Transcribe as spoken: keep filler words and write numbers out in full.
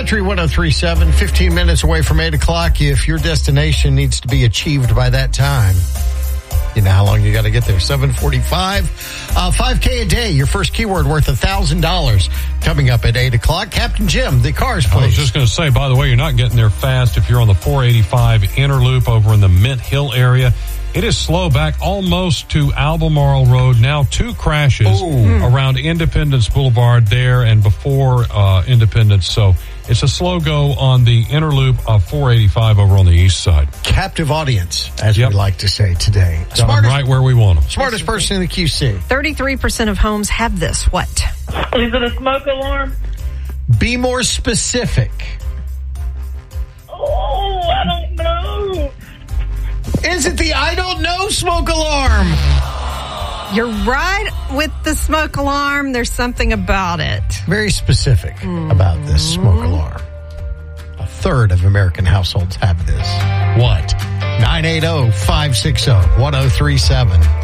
Country one oh three point seven, fifteen minutes away from eight o'clock. If your destination needs to be achieved by that time, you know how long you got to get there. seven forty-five. Uh, five K a day. Your first keyword worth one thousand dollars coming up at eight o'clock. Captain Jim, the cars, please. I was just going to say, by the way, you're not getting there fast if you're on the four eighty-five inner loop over in the Mint Hill area. It is slow back almost to Albemarle Road. Now two crashes Ooh. around Independence Boulevard there and before uh, Independence. So it's a slow go on the inner loop of four eighty-five over on the east side. Captive audience, as yep. we like to say today. Got smartest, right where we want them. Smartest person in the Q C. thirty-three percent of homes have this. What? Is it a smoke alarm? Be more specific. Oh, I don't know. Is it the I don't know smoke alarm? You're right with the smoke alarm. There's something about it. Very specific mm. about this smoke alarm. A third of American households have this. What? nine eight zero, five six zero, one zero three seven.